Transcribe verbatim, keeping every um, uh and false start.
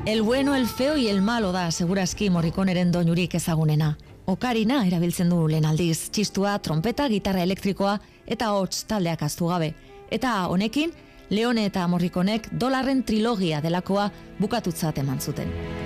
El bueno, el feo y el malo da segurazki Morriconeren doinurik ezagunena. Okarina erabiltzen du lehen aldiz, txistua, trompeta, gitarra elektrikoa eta hots taldeak ahaztu gabe. Eta honekin, Leone eta Morriconek dolarren trilogia delakoa bukatutzat eman zuten.